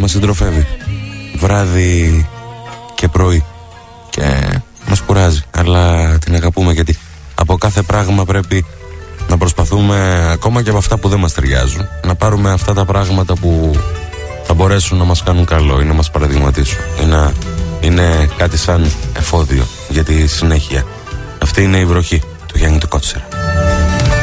μας συντροφεύει βράδυ και πρωί και μας κουράζει, αλλά την αγαπούμε, γιατί από κάθε πράγμα πρέπει να προσπαθούμε, ακόμα και από αυτά που δεν μας ταιριάζουν, να πάρουμε αυτά τα πράγματα που θα μπορέσουν να μας κάνουν καλό ή να μας παραδειγματίσουν ή να είναι κάτι σαν εφόδιο για τη συνέχεια. Αυτή είναι η βροχή του Γιάννη του Κότσερα.